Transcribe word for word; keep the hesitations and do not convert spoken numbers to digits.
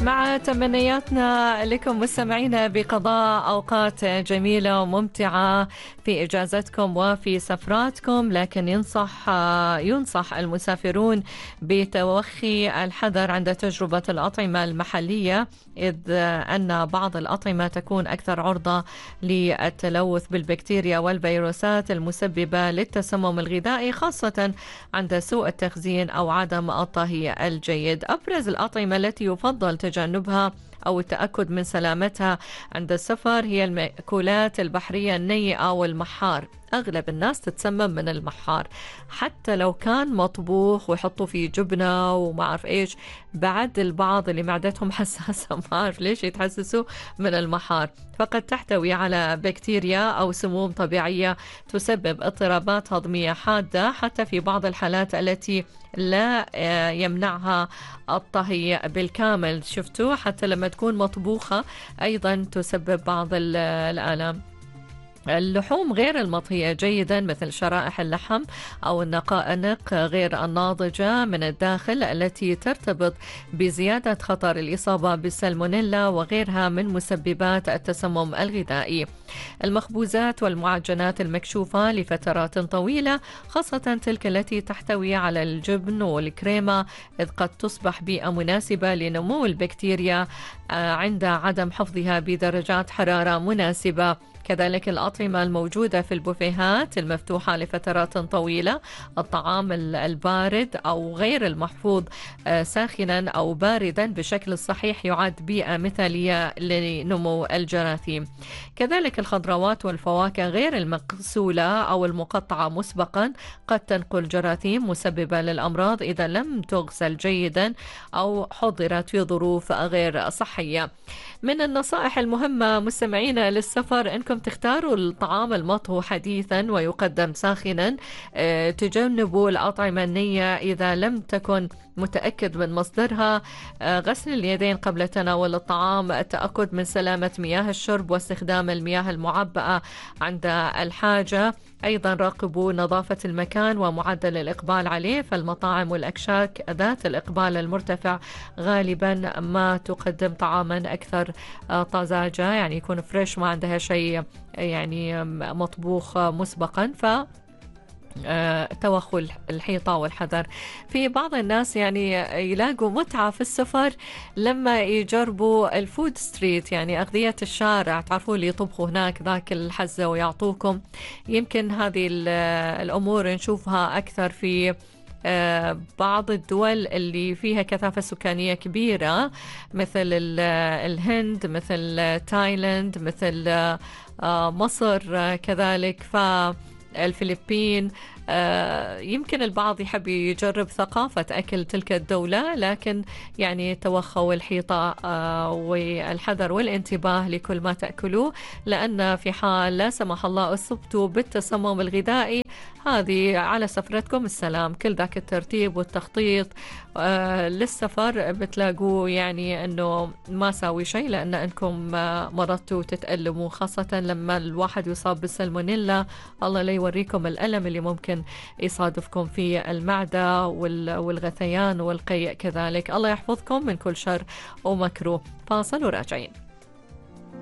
مع تمنياتنا لكم مستمعينا بقضاء أوقات جميلة وممتعة في إجازتكم وفي سفراتكم، لكن ينصح ينصح المسافرون بتوخي الحذر عند تجربة الأطعمة المحلية، إذ أن بعض الأطعمة تكون أكثر عرضة للتلوث بالبكتيريا والفيروسات المسببة للتسمم الغذائي، خاصة عند سوء التخزين أو عدم الطهي الجيد. أبرز الأطعمة التي يفضل تجنبها أو التأكد من سلامتها عند السفر هي المأكولات البحرية النيئة والمحار. أغلب الناس تتسمم من المحار حتى لو كان مطبوخ ويحطوا فيه جبنة وما أعرف إيش. بعد البعض اللي معدتهم حساسة ما أعرف ليش يتحسسوا من المحار، فقد تحتوي على بكتيريا أو سموم طبيعية تسبب اضطرابات هضمية حادة، حتى في بعض الحالات التي لا يمنعها الطهي بالكامل. شفتوا حتى لما تكون مطبوخة أيضا تسبب بعض الآلام. اللحوم غير المطهية جيدا مثل شرائح اللحم أو النقائق غير الناضجة من الداخل التي ترتبط بزيادة خطر الإصابة بالسالمونيلا وغيرها من مسببات التسمم الغذائي. المخبوزات والمعجنات المكشوفة لفترات طويلة، خاصة تلك التي تحتوي على الجبن والكريمة، إذ قد تصبح بيئة مناسبة لنمو البكتيريا عند عدم حفظها بدرجات حرارة مناسبة. كذلك الأطعمة الموجودة في البوفيهات المفتوحة لفترات طويلة، الطعام البارد أو غير المحفوظ ساخنا أو باردا بشكل صحيح يعد بيئة مثالية لنمو الجراثيم. كذلك الخضروات والفواكه غير المغسولة أو المقطعة مسبقا قد تنقل جراثيم مسببة للأمراض إذا لم تغسل جيدا أو حضرت في ظروف غير صحية. من النصائح المهمة مستمعينا للسفر أنكم تختاروا الطعام المطهو حديثا ويقدم ساخنا. اه تجنبوا الأطعمة النية إذا لم تكن متأكد من مصدرها. اه غسل اليدين قبل تناول الطعام، التأكد من سلامة مياه الشرب واستخدام المياه المعبأة عند الحاجة. أيضا راقبوا نظافة المكان ومعدل الإقبال عليه، فالمطاعم والأكشاك ذات الإقبال المرتفع غالبا ما تقدم طعاما أكثر طازجة، يعني يكون فريش ما عندها شيء يعني مطبوخ مسبقا. ف توخوا الحيطة والحذر. في بعض الناس يعني يلاقوا متعة في السفر لما يجربوا الفود ستريت، يعني أغذية الشارع، تعرفوا اللي يطبخوا هناك ذاك الحزة ويعطوكم. يمكن هذه الأمور نشوفها أكثر في بعض الدول اللي فيها كثافة سكانية كبيرة، مثل الهند، مثل تايلاند، مثل مصر كذلك، فالفلبين. آه يمكن البعض يحب يجرب ثقافة أكل تلك الدولة، لكن يعني توخوا الحيطة آه والحذر والانتباه لكل ما تأكلوه، لأن في حال لا سمح الله أصبتوا بالتسمم الغذائي هذه على سفرتكم السلام. كل ذاك الترتيب والتخطيط آه للسفر بتلاقوه يعني أنه ما ساوي شيء، لأن أنكم آه مرضتوا وتتألموا، خاصة لما الواحد يصاب بالسالمونيلا. الله لا يوريكم الألم اللي ممكن يصادفكم في المعدة والغثيان والقيء كذلك. الله يحفظكم من كل شر ومكروه. فاصل وراجعين.